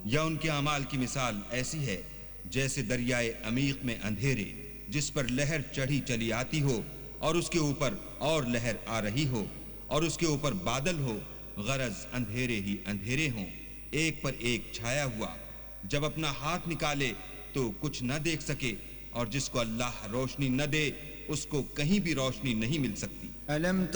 या उनके अमाल की मिसाल ऐसी है जैसे दरियाए अमीक में अंधेरे जिस पर लहर चढ़ी चली आती हो और उसके ऊपर और लहर आ रही हो और उसके ऊपर बादल हो, गरज अंधेरे ही अंधेरे हों, एक पर एक छाया हुआ। जब अपना हाथ निकाले तो कुछ न देख सके, और जिसको अल्लाह रोशनी न दे उसको कहीं भी रोशनी नहीं मिल सकती। अलम